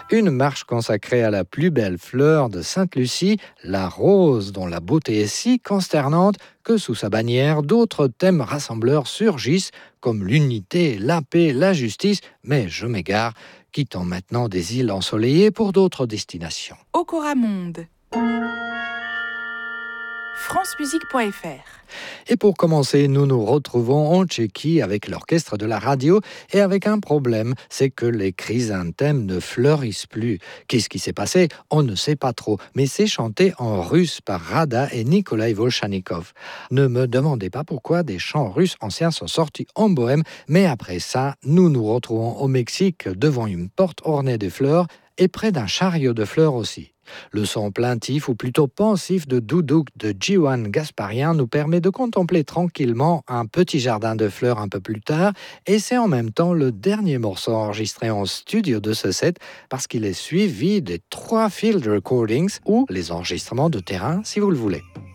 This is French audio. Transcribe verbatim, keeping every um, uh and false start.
Une marche consacrée à la plus belle fleur de Sainte-Lucie, la rose, dont la beauté est si consternante que sous sa bannière, d'autres thèmes rassembleurs surgissent, comme l'unité, la paix, la justice, mais je m'égare, quittant maintenant des îles ensoleillées pour d'autres destinations. Okoramonde. francemusique point f r. Et pour commencer, nous nous retrouvons en Tchéquie avec l'orchestre de la radio et avec un problème, c'est que les chrysanthèmes ne fleurissent plus. Qu'est-ce qui s'est passé? On ne sait pas trop, mais c'est chanté en russe par Rada et Nikolai Volchanikov. Ne me demandez pas pourquoi des chants russes anciens sont sortis en Bohème, mais après ça, nous nous retrouvons au Mexique devant une porte ornée de fleurs et près d'un chariot de fleurs aussi. Le son plaintif ou plutôt pensif de Doudouk de Jiwan Gasparian nous permet de contempler tranquillement un petit jardin de fleurs un peu plus tard, et c'est en même temps le dernier morceau enregistré en studio de ce set parce qu'il est suivi des trois field recordings ou les enregistrements de terrain si vous le voulez.